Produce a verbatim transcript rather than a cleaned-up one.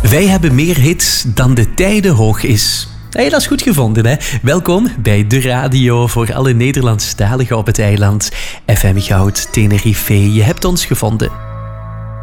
Wij hebben meer hits dan de tijde hoog is. Hey, dat is goed gevonden, hè? Welkom bij De Radio voor alle Nederlandstaligen op het eiland. F M Goud, Tenerife, je hebt ons gevonden.